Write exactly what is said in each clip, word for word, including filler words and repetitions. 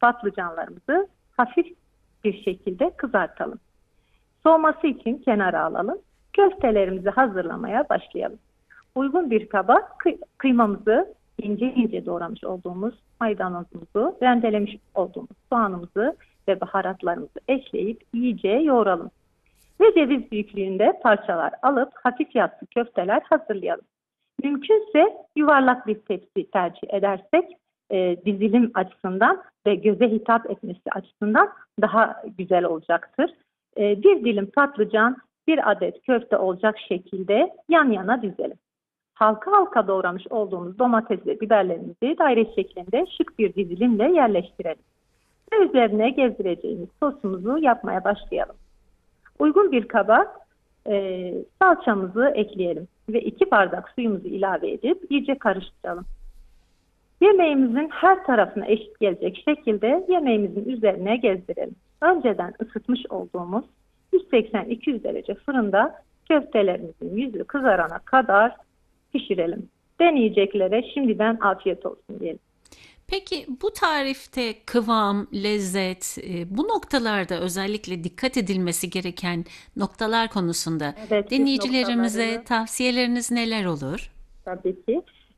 patlıcanlarımızı hafif bir şekilde kızartalım. Soğuması için kenara alalım. Köftelerimizi hazırlamaya başlayalım. Uygun bir kaba kıy- kıymamızı, ince ince doğramış olduğumuz maydanozumuzu, rendelemiş olduğumuz soğanımızı ve baharatlarımızı ekleyip iyice yoğuralım. Ve ceviz büyüklüğünde parçalar alıp hafif yassı köfteler hazırlayalım. Mümkünse yuvarlak bir tepsi tercih edersek e, dizilim açısından ve göze hitap etmesi açısından daha güzel olacaktır. E, bir dilim patlıcan, bir adet köfte olacak şekilde yan yana dizelim. Halka halka doğramış olduğumuz domates ve biberlerimizi daire şeklinde şık bir dizilimle yerleştirelim. Ve üzerine gezdireceğimiz sosumuzu yapmaya başlayalım. Uygun bir kaba e, salçamızı ekleyelim ve iki bardak suyumuzu ilave edip iyice karıştıralım. Yemeğimizin her tarafına eşit gelecek şekilde yemeğimizin üzerine gezdirelim. Önceden ısıtmış olduğumuz yüz seksen iki yüz derece fırında köftelerimizin yüzü kızarana kadar pişirelim. Deneyeceklere şimdiden afiyet olsun diyelim. Peki bu tarifte kıvam, lezzet, e, bu noktalarda özellikle dikkat edilmesi gereken noktalar konusunda Evet, püf dinleyicilerimize noktalarını tavsiyeleriniz neler olur? tabii ki.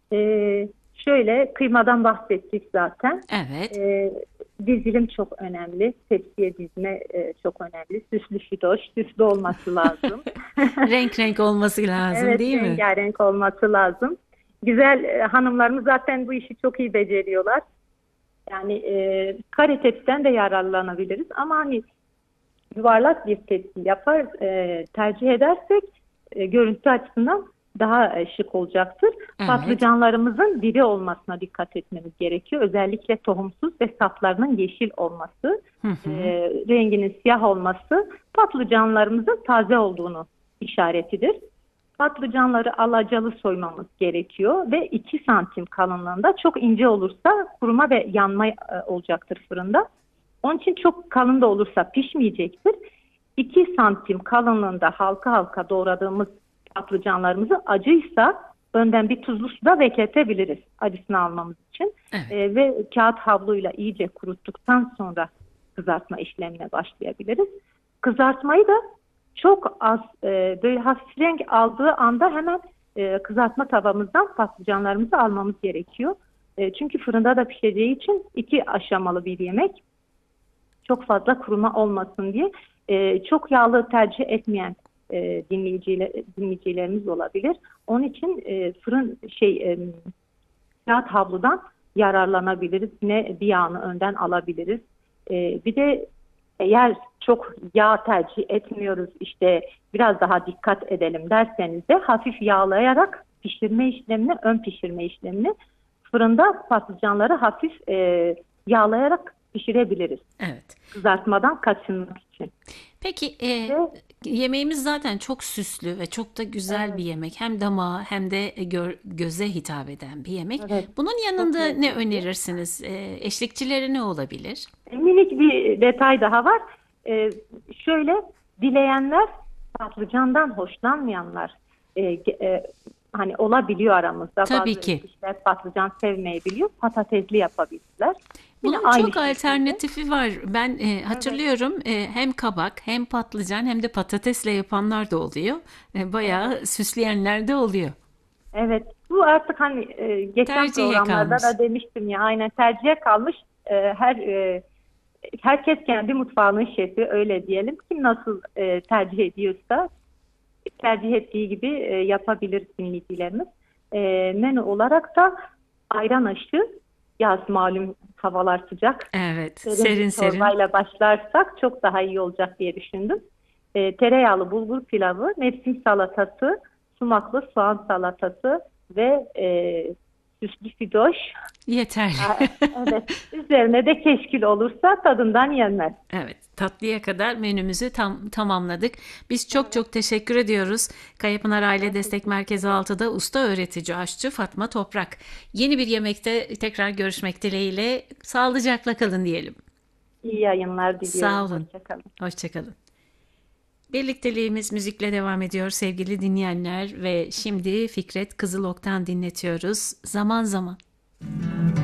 Ee, şöyle kıymadan bahsettik zaten. Evet, Ee, dizilim çok önemli. Tepsiye dizme e, çok önemli. Süslü fidoş, süslü olması lazım. renk renk olması lazım Evet, değil mi? rengarenk olması lazım. Güzel e, hanımlarımız zaten bu işi çok iyi beceriyorlar. Yani e, kare tepsiden de yararlanabiliriz ama hani yuvarlak bir tepsi yapar e, tercih edersek e, görüntü açısından daha e, şık olacaktır. Evet. Patlıcanlarımızın diri olmasına dikkat etmemiz gerekiyor. Özellikle tohumsuz ve saplarının yeşil olması, Hı hı. e, renginin siyah olması patlıcanlarımızın taze olduğunu işaretidir. Patlıcanları alacalı soymamız gerekiyor ve iki santim kalınlığında, çok ince olursa kuruma ve yanma e, olacaktır fırında. Onun için çok kalın da olursa pişmeyecektir. iki santim kalınlığında halka halka doğradığımız patlıcanlarımızı acıysa önden bir tuzlu suda bekletebiliriz acısını almamız için. Evet. E, ve kağıt havluyla iyice kuruttuktan sonra kızartma işlemine başlayabiliriz. Kızartmayı da çok az e, böyle hafif renk aldığı anda hemen e, kızartma tavamızdan patlıcanlarımızı almamız gerekiyor. E, çünkü fırında da pişeceği için iki aşamalı bir yemek. Çok fazla kuruma olmasın diye e, çok yağlı tercih etmeyen e, dinleyiciler, dinleyicilerimiz olabilir. Onun için e, fırın şey e, kağıt havludan yararlanabiliriz. Yine bir yağını önden alabiliriz. E, bir de eğer çok yağ tercih etmiyoruz, işte biraz daha dikkat edelim derseniz de hafif yağlayarak pişirme işlemini, ön pişirme işlemini fırında patlıcanları hafif e, yağlayarak pişirebiliriz. Evet. Kızartmadan kaçınmak için. Peki e, Ve yemeğimiz zaten çok süslü ve çok da güzel evet, bir yemek. Hem damağa hem de gör- göze hitap eden bir yemek. evet, Bunun çok yanında ne lezzetli. önerirsiniz? E, eşlikçileri ne olabilir? Minik bir detay daha var. Ee, şöyle dileyenler, patlıcandan hoşlanmayanlar e, e, hani olabiliyor aramızda. Tabii Bazı ki. kişiler patlıcan sevmeyebiliyor. Patatesli yapabilirler. Yine Bunun aynı çok şekilde. alternatifi var. Ben e, Evet, hatırlıyorum e, hem kabak hem patlıcan hem de patatesle yapanlar da oluyor. E, bayağı evet. süsleyenler de oluyor. Evet. Bu artık hani e, geçen Tercihe programlarda kalmış. da demiştim ya, aynen tercihe kalmış. E, her e, herkes kendi mutfağının şefi, öyle diyelim. Kim nasıl e, tercih ediyorsa tercih ettiği gibi e, yapabilir dinleyicilerimiz. E, menü olarak da ayran aşı, yaz malum havalar sıcak. Evet, Serin bir serin serin. çorbayla başlarsak çok daha iyi olacak diye düşündüm. E, tereyağlı bulgur pilavı, mevsim salatası, sumaklı soğan salatası ve e, süslü fidoş. Yeterli. Aa, evet, üzerine de keşkül olursa tadından yenmez. Evet, tatlıya kadar menümüzü tam tamamladık. Biz çok Evet, çok teşekkür ediyoruz. Kayapınar Aile ben Destek teşekkür Merkezi ederim. altıda usta öğretici aşçı Fatma Toprak. Yeni bir yemekte tekrar görüşmek dileğiyle sağlıcakla kalın diyelim. İyi yayınlar Sağ diliyorum. olun. Hoşça kalın. Hoşça kalın. Birlikteliğimiz müzikle devam ediyor sevgili dinleyenler ve şimdi Fikret Kızılok'tan dinletiyoruz. Zaman zaman.